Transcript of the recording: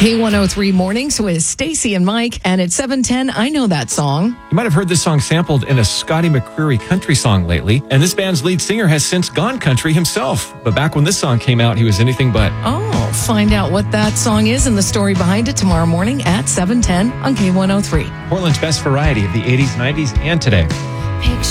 K103 Mornings with Stacy and Mike. And at 7:10, I know that song. You might have heard this song sampled in a Scotty McCreery country song lately. And this band's lead singer has since gone country himself. But back when this song came out, he was anything but. Oh, find out what that song is and the story behind it tomorrow morning at 7:10 on K103. Portland's best variety of the 80s, 90s, and today.